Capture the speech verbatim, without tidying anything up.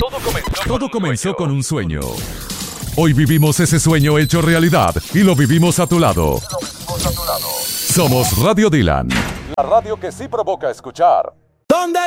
Todo comenzó con un sueño. Hoy vivimos ese sueño hecho realidad y lo vivimos a tu lado. Somos Radio Dylan. La radio que sí provoca escuchar. ¿Dónde